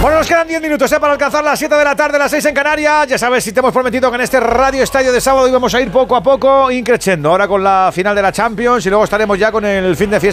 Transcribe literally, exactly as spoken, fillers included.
Bueno, nos quedan diez minutos ¿eh? para alcanzar las siete de la tarde, las seis en Canarias. Ya sabes, si te hemos prometido que en este Radio Estadio de sábado íbamos a ir poco a poco, increciendo. Ahora con la final de la Champions y luego estaremos ya con el fin de fiesta